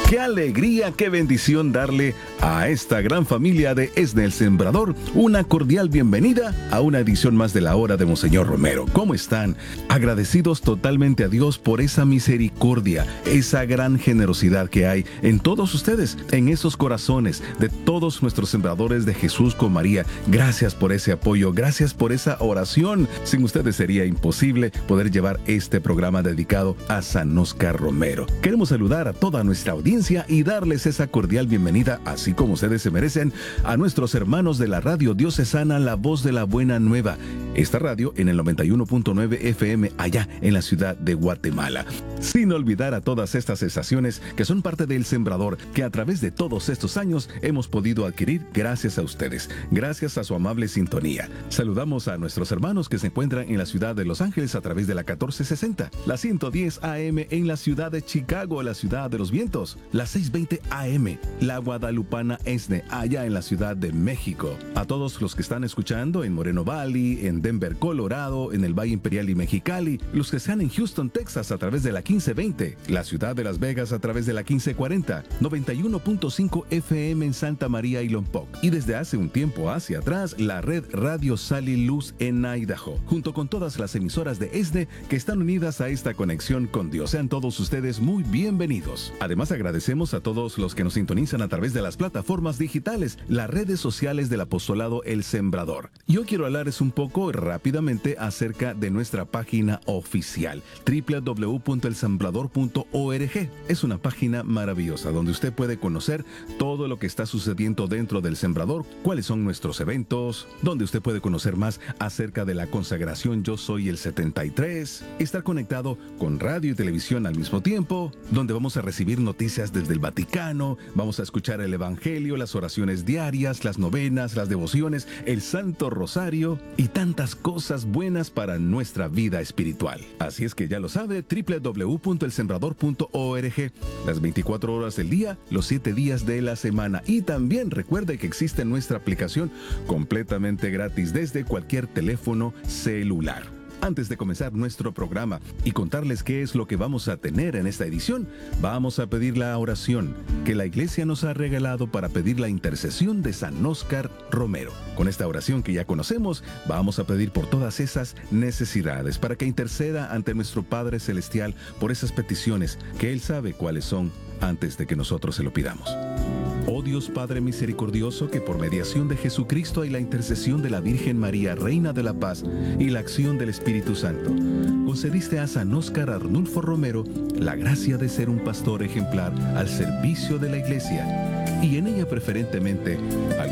Qué alegría, qué bendición darle a esta gran familia de ESNE El Sembrador una cordial bienvenida a una edición más de la Hora de Monseñor Romero. ¿Cómo están? Agradecidos totalmente a Dios por esa misericordia, esa gran generosidad que hay en todos ustedes, en esos corazones de todos nuestros sembradores de Jesús con María. Gracias por ese apoyo, gracias por esa oración. Sin ustedes sería imposible poder llevar este programa dedicado a San Óscar Romero. Queremos saludar a toda nuestra audiencia y darles esa cordial bienvenida, así como ustedes se merecen, a nuestros hermanos de la radio diocesana La Voz de la Buena Nueva. Esta radio en el 91.9 FM allá en la ciudad de Guatemala. Sin olvidar a todas estas estaciones que son parte del Sembrador, que a través de todos estos años hemos podido adquirir gracias a ustedes, gracias a su amable sintonía. Saludamos a nuestros hermanos que se encuentran en la ciudad de Los Ángeles a través de la 1460, la 110 AM en la ciudad de Chicago, la ciudad de los vientos, la 620 AM, la Guadalupana ESNE, allá en la Ciudad de México. A todos los que están escuchando en Moreno Valley, en Denver, Colorado, en el Valle Imperial y Mexicali, los que están en Houston, Texas a través de la 1520, la Ciudad de Las Vegas a través de la 1540, 91.5 FM en Santa María y Lompoc, y desde hace un tiempo hacia atrás, la red Radio Sal y Luz en Idaho, junto con todas las emisoras de ESNE que están unidas a esta conexión con Dios. Sean todos ustedes muy bienvenidos. Además, agradecemos a todos los que nos sintonizan a través de las plataformas digitales, las redes sociales del apostolado El Sembrador. Yo quiero hablarles un poco rápidamente acerca de nuestra página oficial, www.elsembrador.org. Es una página maravillosa donde usted puede conocer todo lo que está sucediendo dentro del Sembrador, cuáles son nuestros eventos, donde usted puede conocer más acerca de la consagración Yo Soy el 73, estar conectado con radio y televisión al mismo tiempo, donde vamos a recibir noticias desde el Vaticano, vamos a escuchar el Evangelio, las oraciones diarias, las novenas, las devociones, el Santo Rosario y tantas cosas buenas para nuestra vida espiritual. Así es que ya lo sabe, www.elsembrador.org, las 24 horas del día, los 7 días de la semana. Y también recuerde que existe nuestra aplicación completamente gratis desde cualquier teléfono celular. Antes de comenzar nuestro programa y contarles qué es lo que vamos a tener en esta edición, vamos a pedir la oración que la Iglesia nos ha regalado para pedir la intercesión de San Óscar Romero. Con esta oración que ya conocemos, vamos a pedir por todas esas necesidades, para que interceda ante nuestro Padre Celestial por esas peticiones que Él sabe cuáles son antes de que nosotros se lo pidamos. Oh Dios Padre misericordioso, que por mediación de Jesucristo y la intercesión de la Virgen María, Reina de la Paz, y la acción del Espíritu Santo, concediste a San Óscar Arnulfo Romero la gracia de ser un pastor ejemplar al servicio de la Iglesia, y en ella preferentemente al